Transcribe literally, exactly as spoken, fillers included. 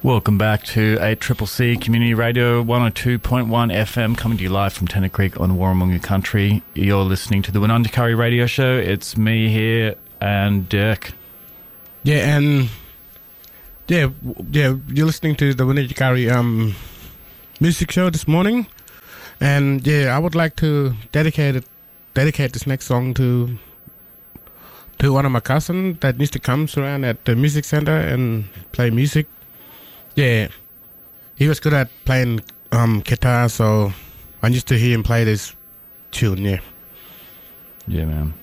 Welcome back to eight C C C Community Radio one oh two point one F M, coming to you live from Tennant Creek on Warramunga Country. You're listening to the Winundakari Radio Show. It's me here and Dirk. Yeah, and yeah, yeah, you're listening to the Winundakari um music show this morning, and yeah, I would like to dedicate it, dedicate this next song to to one of my cousins that used to come around at the music center and play music. Yeah, he was good at playing um, guitar, so I used to hear him play this tune, yeah. Yeah, man.